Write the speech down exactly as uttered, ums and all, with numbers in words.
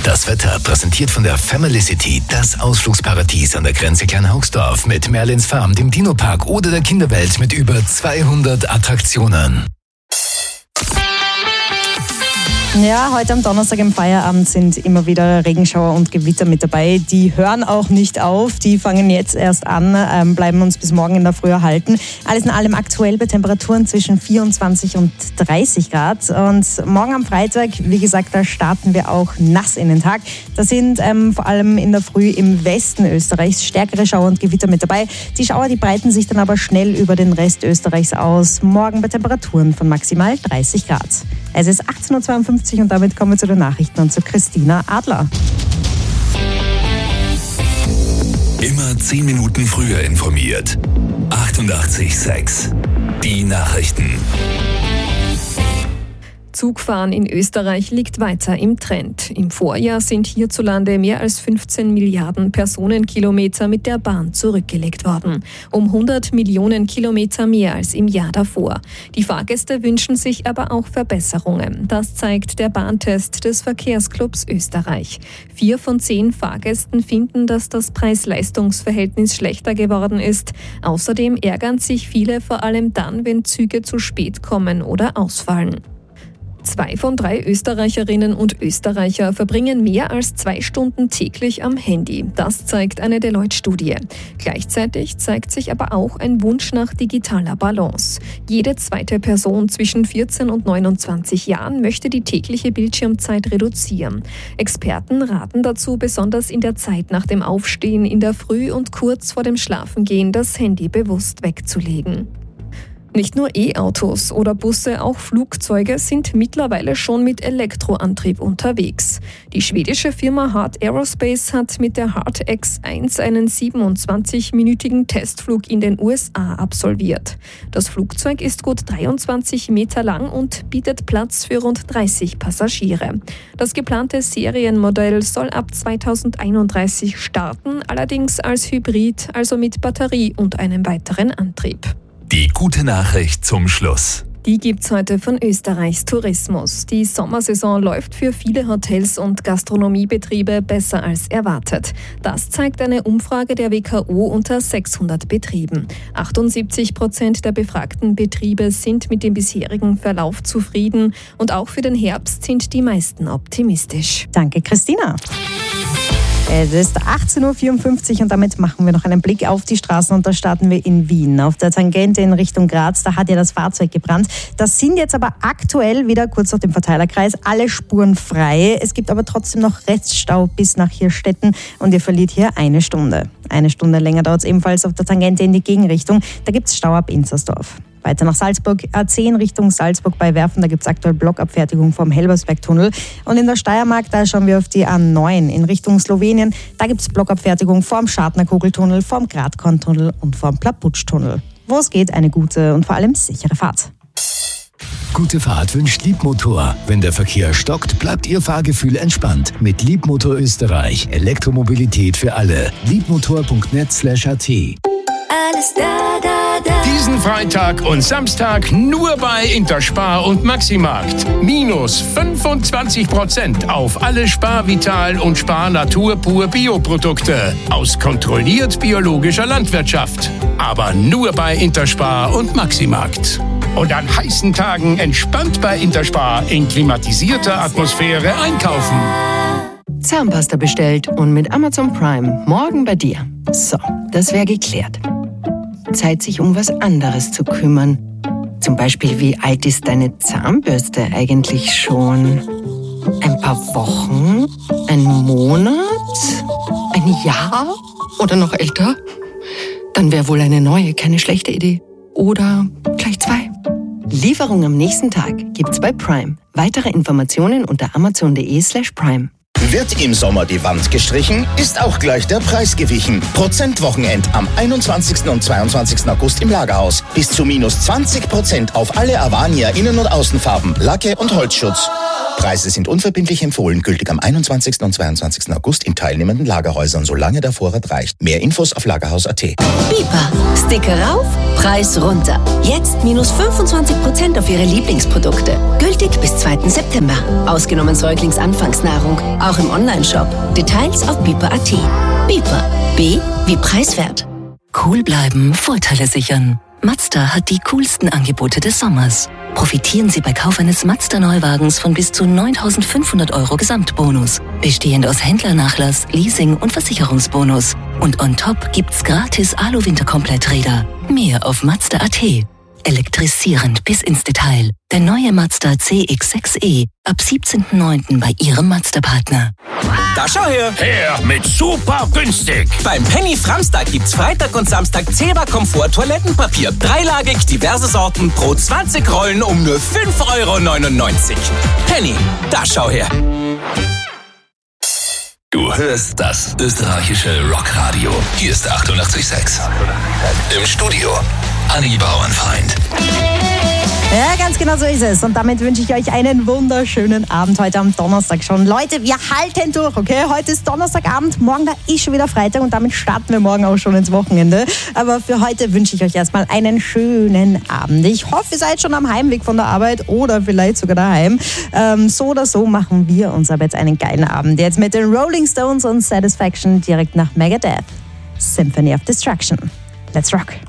Das Wetter präsentiert von der Family City, das Ausflugsparadies an der Grenze Kleinhaugsdorf mit Merlins Farm, dem Dino-Park oder der Kinderwelt mit über zweihundert Attraktionen. Ja, heute am Donnerstag im Feierabend sind immer wieder Regenschauer und Gewitter mit dabei. Die hören auch nicht auf, die fangen jetzt erst an, ähm, bleiben uns bis morgen in der Früh erhalten. Alles in allem aktuell bei Temperaturen zwischen vierundzwanzig und dreißig Grad. Und morgen am Freitag, wie gesagt, da starten wir auch nass in den Tag. Da sind ähm, vor allem in der Früh im Westen Österreichs stärkere Schauer und Gewitter mit dabei. Die Schauer, die breiten sich dann aber schnell über den Rest Österreichs aus. Morgen bei Temperaturen von maximal dreißig Grad. Es ist achtzehn Uhr zweiundfünfzig und damit kommen wir zu den Nachrichten und zu Christina Adler. Immer zehn Minuten früher informiert. achtundachtzig Komma sechs. Die Nachrichten. Zugfahren in Österreich liegt weiter im Trend. Im Vorjahr sind hierzulande mehr als fünfzehn Milliarden Personenkilometer mit der Bahn zurückgelegt worden. Um hundert Millionen Kilometer mehr als im Jahr davor. Die Fahrgäste wünschen sich aber auch Verbesserungen. Das zeigt der Bahntest des Verkehrsclubs Österreich. Vier von zehn Fahrgästen finden, dass das Preis-Leistungs-Verhältnis schlechter geworden ist. Außerdem ärgern sich viele vor allem dann, wenn Züge zu spät kommen oder ausfallen. Zwei von drei Österreicherinnen und Österreicher verbringen mehr als zwei Stunden täglich am Handy. Das zeigt eine Deloitte-Studie. Gleichzeitig zeigt sich aber auch ein Wunsch nach digitaler Balance. Jede zweite Person zwischen vierzehn und neunundzwanzig Jahren möchte die tägliche Bildschirmzeit reduzieren. Experten raten dazu, besonders in der Zeit nach dem Aufstehen in der Früh und kurz vor dem Schlafengehen das Handy bewusst wegzulegen. Nicht nur E-Autos oder Busse, auch Flugzeuge sind mittlerweile schon mit Elektroantrieb unterwegs. Die schwedische Firma Heart Aerospace hat mit der Heart X eins einen siebenundzwanzigminütigen Testflug in den U S A absolviert. Das Flugzeug ist gut dreiundzwanzig Meter lang und bietet Platz für rund dreißig Passagiere. Das geplante Serienmodell soll ab zweitausendeinunddreißig starten, allerdings als Hybrid, also mit Batterie und einem weiteren Antrieb. Die gute Nachricht zum Schluss. Die gibt's heute von Österreichs Tourismus. Die Sommersaison läuft für viele Hotels und Gastronomiebetriebe besser als erwartet. Das zeigt eine Umfrage der W K O unter sechshundert Betrieben. achtundsiebzig Prozent der befragten Betriebe sind mit dem bisherigen Verlauf zufrieden und auch für den Herbst sind die meisten optimistisch. Danke, Christina. Es ist achtzehn Uhr vierundfünfzig und damit machen wir noch einen Blick auf die Straßen und da starten wir in Wien. Auf der Tangente in Richtung Graz, da hat ja das Fahrzeug gebrannt. Das sind jetzt aber aktuell wieder kurz nach dem Verteilerkreis alle Spuren frei. Es gibt aber trotzdem noch Reststau bis nach Hirstetten und ihr verliert hier eine Stunde. Eine Stunde länger dauert es ebenfalls auf der Tangente in die Gegenrichtung. Da gibt es Stau ab Inzersdorf. Weiter nach Salzburg, A zehn Richtung Salzburg bei Werfen, da gibt es aktuell Blockabfertigung vom Helbersbergtunnel. Und in der Steiermark, da schauen wir auf die A neun in Richtung Slowenien. Da gibt es Blockabfertigung vorm Schartner-Kugeltunnel, vorm Gradkorntunnel und vorm Plaputschtunnel. Wo es geht, eine gute und vor allem sichere Fahrt. Gute Fahrt wünscht Liebmotor. Wenn der Verkehr stockt, bleibt Ihr Fahrgefühl entspannt. Mit Liebmotor Österreich. Elektromobilität für alle. liebmotor punkt net slash a t. Alles da, da, da. Diesen Freitag und Samstag nur bei Interspar und Maximarkt. Minus fünfundzwanzig Prozent auf alle Spar Vital und Spar Natur Pur Bioprodukte aus kontrolliert biologischer Landwirtschaft. Aber nur bei Interspar und Maximarkt. Und an heißen Tagen entspannt bei Interspar in klimatisierter Atmosphäre einkaufen. Zahnpasta bestellt und mit Amazon Prime morgen bei dir. So, das wäre geklärt. Zeit, sich um was anderes zu kümmern. Zum Beispiel, wie alt ist deine Zahnbürste eigentlich schon? Ein paar Wochen? Ein Monat? Ein Jahr? Oder noch älter? Dann wäre wohl eine neue keine schlechte Idee. Oder gleich zwei. Lieferung am nächsten Tag gibt's bei Prime. Weitere Informationen unter amazon punkt de slash prime. Wird im Sommer die Wand gestrichen, ist auch gleich der Preis gewichen. Prozentwochenend am einundzwanzigsten und zweiundzwanzigsten August im Lagerhaus. Bis zu minus zwanzig Prozent auf alle Avania Innen- und Außenfarben, Lacke und Holzschutz. Preise sind unverbindlich empfohlen, gültig am einundzwanzigsten und zweiundzwanzigsten August in teilnehmenden Lagerhäusern, solange der Vorrat reicht. Mehr Infos auf lagerhaus punkt at. Bipa. Sticker rauf, Preis runter. Jetzt minus fünfundzwanzig Prozent auf Ihre Lieblingsprodukte. Gültig bis zweiten September. Ausgenommen Säuglingsanfangsnahrung. Auch im Onlineshop. Details auf bipa punkt at. Bipa. B wie preiswert. Cool bleiben, Vorteile sichern. Mazda hat die coolsten Angebote des Sommers. Profitieren Sie bei Kauf eines Mazda-Neuwagens von bis zu neuntausendfünfhundert Euro Gesamtbonus. Bestehend aus Händlernachlass, Leasing und Versicherungsbonus. Und on top gibt's gratis Alu-Winterkompletträder. Mehr auf Mazda punkt at. Elektrisierend bis ins Detail. Der neue Mazda C X sechs E ab siebzehnten neunten bei Ihrem Mazda-Partner. Da schau her! Her mit super günstig! Beim Penny Framstag gibt's Freitag und Samstag Zebra Komfort Toilettenpapier. Dreilagig, diverse Sorten, pro zwanzig Rollen um nur fünf Euro neunundneunzig. Penny, da schau her! Du hörst das österreichische Rockradio. Hier ist achtundachtzig Komma sechs. Im Studio Anni Bauernfeind. Ja, ganz genau so ist es. Und damit wünsche ich euch einen wunderschönen Abend heute am Donnerstag schon. Leute, wir halten durch, okay? Heute ist Donnerstagabend, morgen da ist schon wieder Freitag und damit starten wir morgen auch schon ins Wochenende. Aber für heute wünsche ich euch erstmal einen schönen Abend. Ich hoffe, ihr seid schon am Heimweg von der Arbeit oder vielleicht sogar daheim. Ähm, so oder so machen wir uns aber jetzt einen geilen Abend. Jetzt mit den Rolling Stones und Satisfaction direkt nach Megadeth. Symphony of Destruction. Let's rock!